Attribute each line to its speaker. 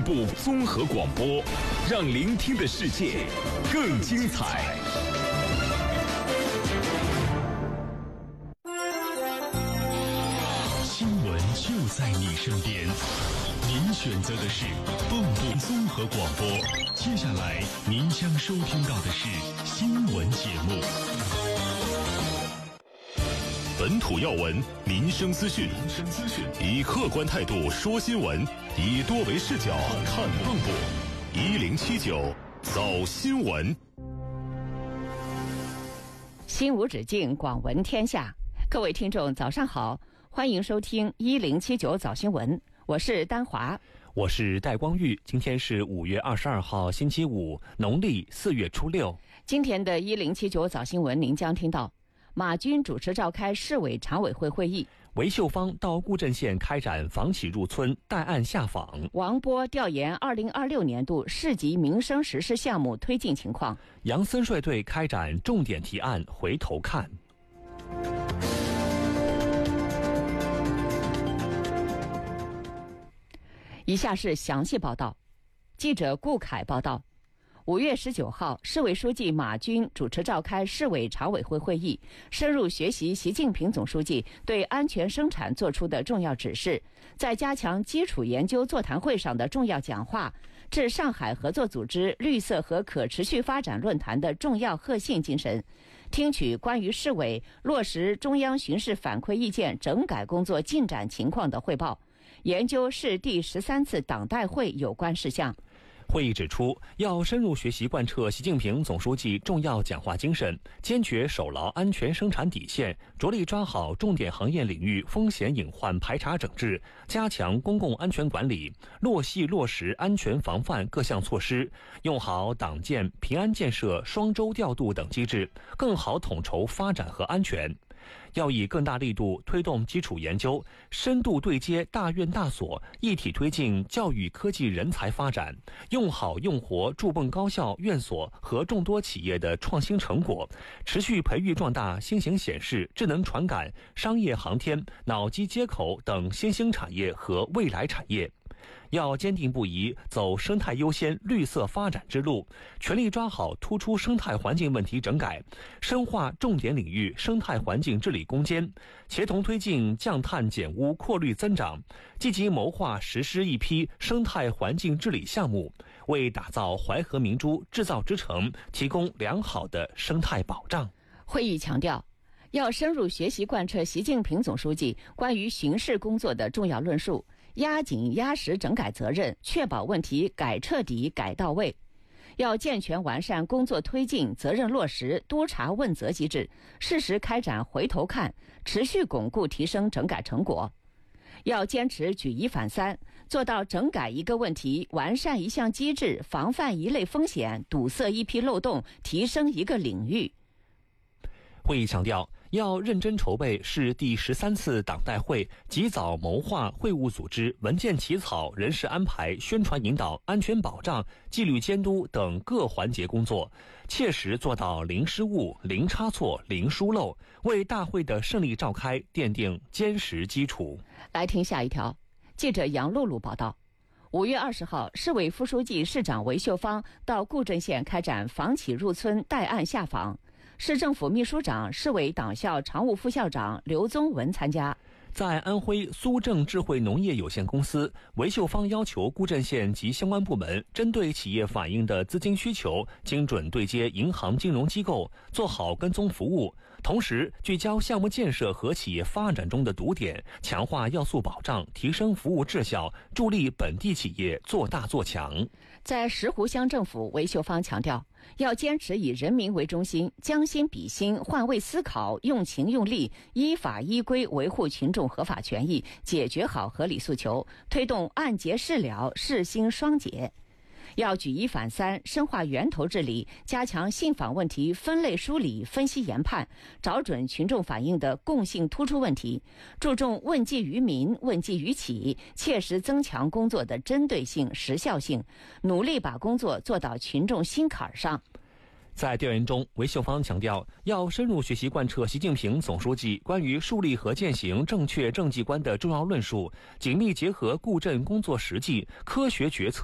Speaker 1: 部综合广播，让聆听的世界更精彩。新闻就在你身边，您选择的是蚌埠综合广播。接下来您将收听到的是新闻节目。本土要闻，民生资讯，以客观态度说新闻，以多维视角看蚌埠。1079早新闻，
Speaker 2: 心无止境，广闻天下。各位听众，早上好，欢迎收听1079早新闻，我是丹华，
Speaker 3: 我是戴光玉。今天是5月22号，星期五，农历4月初6。
Speaker 2: 今天的1079早新闻，您将听到马军主持召开市委常委会会议，
Speaker 3: 韦秀芳到固镇县开展房企入村带案下访，
Speaker 2: 王波调研2026年度市级民生实施项目推进情况，
Speaker 3: 杨森率队开展重点提案回头看。
Speaker 2: 以下是详细报道。记者顾凯报道，5月19号，市委书记马军主持召开市委常委会会议，深入学习习近平总书记对安全生产作出的重要指示，在加强基础研究座谈会上的重要讲话，致上海合作组织绿色和可持续发展论坛的重要贺信精神，听取关于市委落实中央巡视反馈意见整改工作进展情况的汇报，研究市第13次党代会有关事项。
Speaker 3: 会议指出，要深入学习贯彻习近平总书记重要讲话精神，坚决守牢安全生产底线，着力抓好重点行业领域风险隐患排查整治，加强公共安全管理，落实安全防范各项措施，用好党建平安建设双周调度等机制，更好统筹发展和安全。要以更大力度推动基础研究，深度对接大院大所，一体推进教育科技人才发展，用好用活驻蚌高校院所和众多企业的创新成果，持续培育壮大新型显示、智能传感、商业航天、脑机接口等新兴产业和未来产业。要坚定不移走生态优先、绿色发展之路，全力抓好突出生态环境问题整改，深化重点领域生态环境治理攻坚，协同推进降碳减污扩绿增长，积极谋划实施一批生态环境治理项目，为打造淮河明珠制造之城提供良好的生态保障。
Speaker 2: 会议强调，要深入学习贯彻习近平总书记关于巡视工作的重要论述，压紧压实整改责任，确保问题改彻底改到位。要健全完善工作推进、责任落实、督查问责机制，适时开展回头看，持续巩固提升整改成果。要坚持举一反三，做到整改一个问题，完善一项机制，防范一类风险，堵塞一批漏洞，提升一个领域。
Speaker 3: 会议强调，要认真筹备市第13次党代会，及早谋划会务组织、文件起草、人事安排、宣传引导、安全保障、纪律监督等各环节工作，切实做到零失误、零差错、零疏漏，为大会的顺利召开奠定坚实基础。
Speaker 2: 来听下一条，记者杨露露报道。5月20号，市委副书记、市长韦秀芳到固镇县开展房企入村带案下访，市政府秘书长、市委党校常务副校长刘宗文参加。
Speaker 3: 在安徽苏正智慧农业有限公司，韦秀芳要求固镇县及相关部门针对企业反映的资金需求，精准对接银行金融机构，做好跟踪服务，同时聚焦项目建设和企业发展中的堵点，强化要素保障，提升服务质效，助力本地企业做大做强。
Speaker 2: 在石湖乡政府，韦秀芳强调，要坚持以人民为中心，将心比心，换位思考，用情用力，依法依规维护群众合法权益，解决好合理诉求，推动按揭事了、事兴双解。要举一反三，深化源头治理，加强信访问题分类梳理、分析研判，找准群众反映的共性突出问题，注重问计于民、问计于企，切实增强工作的针对性、时效性，努力把工作做到群众心坎上。
Speaker 3: 在调研中，韦秀芳强调，要深入学习贯彻习近平总书记关于树立和践行正确政绩观的重要论述，紧密结合固镇工作实际，科学决策